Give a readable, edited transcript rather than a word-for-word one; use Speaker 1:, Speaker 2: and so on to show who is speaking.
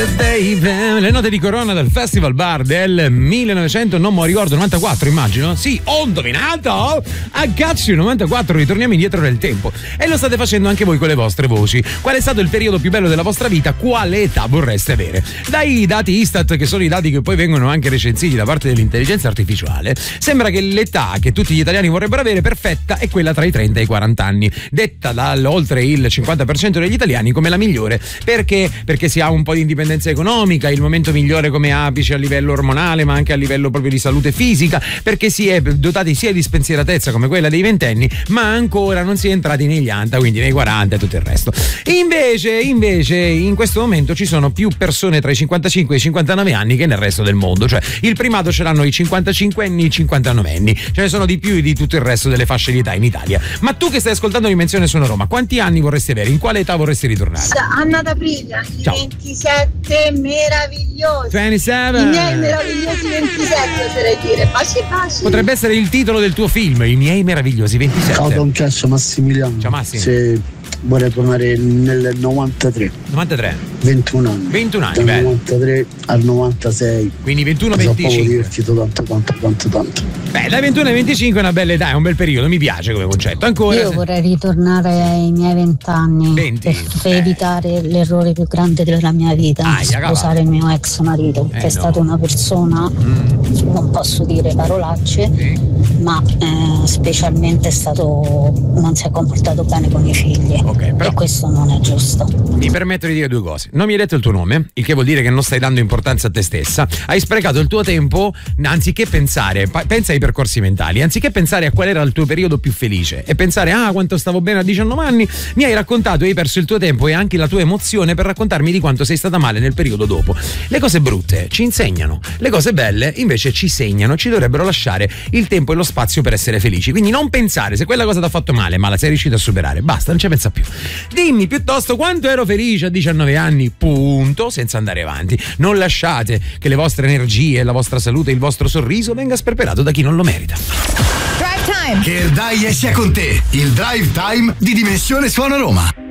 Speaker 1: baby. Le note di Corona dal Festival Bar del 1900, non mi ricordo, 94 immagino. Sì, ho indovinato. A cazzo 94, ritorniamo indietro nel tempo. E lo state facendo anche voi con le vostre voci. Qual è stato il periodo più bello della vostra vita? Quale età vorreste avere? Dai dati Istat, che sono i dati che poi vengono anche recensiti da parte dell'intelligenza artificiale, sembra che l'età che tutti gli italiani vorrebbero avere perfetta è quella tra i 30 e i 40 anni, detta oltre il 50% degli italiani come la migliore. Perché si ha un po' di indipendenza economica, il momento migliore come apice a livello ormonale ma anche a livello proprio di salute fisica, perché si è dotati sia di spensieratezza come quella dei ventenni, ma ancora non si è entrati negli anta, quindi nei 40 e tutto il resto. Invece in questo momento ci sono più persone tra i 55 e i 59 anni che nel resto del mondo, cioè il primato ce l'hanno i 55 anni e i 59 anni, ce ne sono di più di tutto il resto delle fasce di età in Italia. Ma tu che stai ascoltando Dimensione Suono Roma, quanti anni vorresti avere? In quale età vorresti ritornare?
Speaker 2: Anna d'Aprilia, i 27 meravigliosi.
Speaker 1: 27.
Speaker 2: I miei meravigliosi 27, oserei dire. Baci.
Speaker 1: Potrebbe essere il titolo del tuo film, I miei meravigliosi 27.
Speaker 3: Ciao Don Cazzo, Massimiliano.
Speaker 1: Ciao Massi.
Speaker 3: Se vorrei tornare nel 93. 21 anni.
Speaker 1: 21 anni,
Speaker 3: dal
Speaker 1: bello.
Speaker 3: 93 al 96.
Speaker 1: Quindi 21-25.
Speaker 3: Mi sono proprio divertito tanto.
Speaker 1: Beh, dai 21 ai 25 è una bella età, è un bel periodo, mi piace come concetto. Ancora.
Speaker 4: Io vorrei ritornare ai miei 20 anni
Speaker 1: 20?
Speaker 4: per evitare l'errore più grande della mia vita, sposare il mio ex marito, che è stato una persona, non posso dire parolacce, ma specialmente non si è comportato bene con i figli.
Speaker 1: Però
Speaker 4: e questo non è giusto.
Speaker 1: Mi permetto di dire due cose. Non mi hai detto il tuo nome, il che vuol dire che non stai dando importanza a te stessa. Hai sprecato il tuo tempo anziché pensare, pensa ai percorsi mentali, anziché pensare a qual era il tuo periodo più felice e pensare quanto stavo bene a 19 anni, mi hai raccontato e hai perso il tuo tempo e anche la tua emozione per raccontarmi di quanto sei stata male nel periodo dopo. Le cose brutte ci insegnano, le cose belle invece ci segnano, ci dovrebbero lasciare il tempo e lo spazio per essere felici. Quindi non pensare se quella cosa ti ha fatto male ma la sei riuscito a superare, basta, non ci pensa più. Dimmi piuttosto quanto ero felice a 19 anni, punto, senza andare avanti. Non lasciate che le vostre energie, la vostra salute, il vostro sorriso venga sperperato da chi non lo merita.
Speaker 5: Drive Time! Che il Dai sia con te, il Drive Time di Dimensione Suono Roma.